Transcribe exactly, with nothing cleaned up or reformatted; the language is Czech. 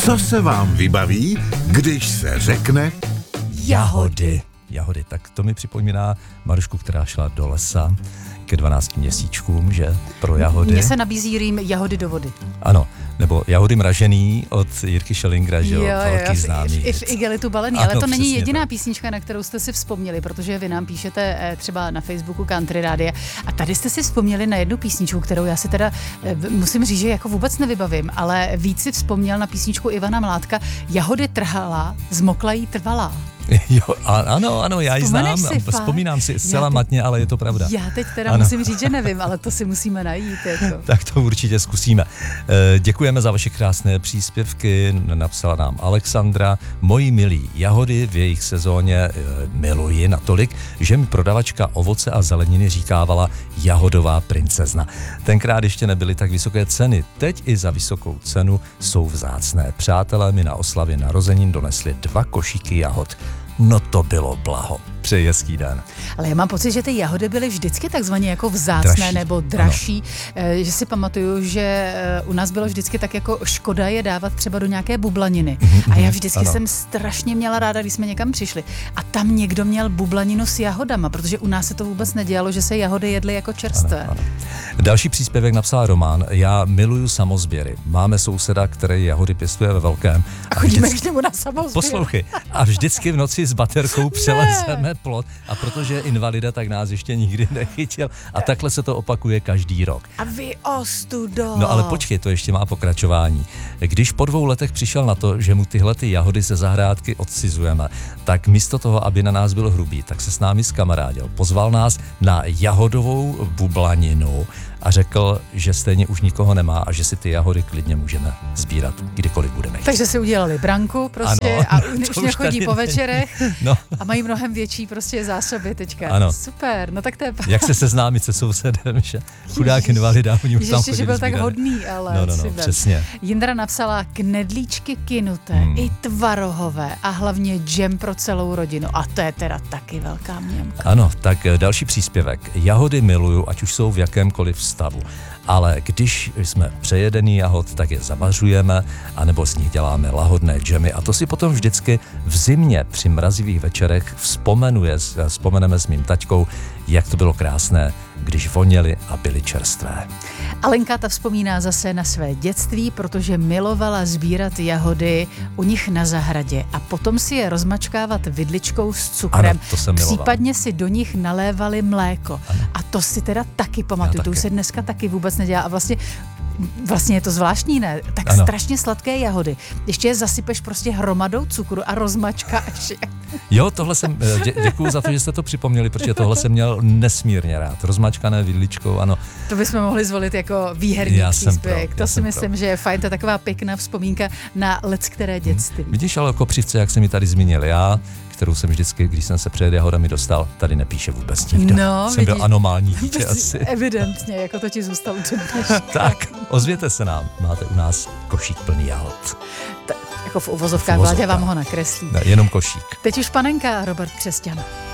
Co se vám vybaví, když se řekne jahody? Jahody, tak to mi připomíná Marušku, která šla do lesa ke dvanácti měsíčkům, že, pro jahody. Mně se nabízí rým jahody do vody. Ano, nebo jahody mražený od Jirky Schellingra, že jo, velký známý. I v igelitu balený, ano, ale to není jediná tak. písnička, na kterou jste si vzpomněli, protože vy nám píšete třeba na Facebooku Country Rádia a tady jste si vzpomněli na jednu písničku, kterou já si teda musím říct, že jako vůbec nevybavím, ale víc si vzpomněl na písničku Ivana Mládka Jahody trhala, zmokla jí trvalá. Jo, ano, ano, já ji znám, si vzpomínám si zcela teď, matně, ale je to pravda. Já teď teda ano. musím říct, že nevím, ale to si musíme najít. Jako. Tak to určitě zkusíme. Děkujeme za vaše krásné příspěvky, napsala nám Alexandra. Moji milí jahody v jejich sezóně miluji natolik, že mi prodavačka ovoce a zeleniny říkávala jahodová princezna. Tenkrát ještě nebyly tak vysoké ceny, teď i za vysokou cenu jsou vzácné. Přátelé mi na oslavě narozenin donesli dva košíky jahod. No to bylo blaho. Přeji hezký den. Ale já mám pocit, že ty jahody byly vždycky takzvaně jako vzácné dražší. nebo dražší. Ano. Že si pamatuju, že u nás bylo vždycky tak jako škoda je dávat třeba do nějaké bublaniny. Mm-hmm. A já vždycky ano. jsem strašně měla ráda, když jsme někam přišli. A tam někdo měl bublaninu s jahodama, protože u nás se to vůbec nedělalo, že se jahody jedly jako čerstvé. Ano, ano. Další příspěvek napsal Román. Já miluju samozběry. Máme souseda, který jahody pěstuje ve velkém. A chodíme vždycky... k němu na samozběr. Poslouchej. A vždycky v noci s baterkou přelezeme plot a protože je invalida, tak nás ještě nikdy nechytil a takhle se to opakuje každý rok. A vy ostudo. No ale počkej, to ještě má pokračování. Když po dvou letech přišel na to, že mu tyhle ty jahody ze zahrádky odcizujeme, tak místo toho, aby na nás byl hrubý, tak se s námi zkamarádil. Pozval nás na jahodovou bublaninu a řekl, že stejně už nikoho nemá a že si ty jahody klidně můžeme sbírat, kdykoliv budeme chtít. Takže si udělali branku prostě ano, a už nechodí po večerech no. a mají mnohem větší prostě zásoby teďka. Ano. Super, no tak to je... Jak se seznámit se sousedem, že chudák invalida, oni už tam ještě, chodili že byl sbírat. tak hodný, ale... No, no, no, přesně. Jindra napsala knedlíčky kynuté, hmm. i tvarohové a hlavně džem pro celou rodinu. A to je teda taky velká měmka. Ano, tak další příspěvek. Jahody miluju, ať už jsou v jakémkoliv stavu. Ale když jsme přejedený jahod, tak je zavařujeme, anebo z nich děláme lahodné džemy a to si potom vždycky v zimě při mrazivých večerech vzpomenuje, vzpomeneme s mým taťkou, jak to bylo krásné, když voněly a byly čerstvé. Alenka ta vzpomíná zase na své dětství, protože milovala sbírat jahody u nich na zahradě a potom si je rozmačkávat vidličkou s cukrem. Ano, to jsem miloval. Případně si do nich nalévali mléko. Ano. A to si teda taky pamatuju, to už se dneska taky vůbec nedělá a vlastně Vlastně je to zvláštní, ne? Tak ano. Strašně sladké jahody. Ještě je zasypeš prostě hromadou cukru a rozmačkáš. Jo, tohle jsem, dě, děkuju za to, že jste to připomněli, protože tohle jsem měl nesmírně rád. Rozmačkané vidličkou, ano. To bychom mohli zvolit jako výherní já příspěvek. Pro, to si myslím, pro. že je fajn. To je taková pěkná vzpomínka na leckteré dětství. Hmm. Vidíš, ale kopřivce, jak jsem mi tady zmínil já, kterou jsem vždycky, když jsem se před jahodami dostal, tady nepíše vůbec nikdo. No, jsem vidíš, byl anomální dítě asi. Evidentně, jako to ti zůstalo dneška. Tak, ozvěte se nám. Máte u nás košík plný jahod. Ta, jako v uvozovkách, Vláďa vám ho nakreslí. Ne, jenom košík. Teď už panenka Robert Křesťan.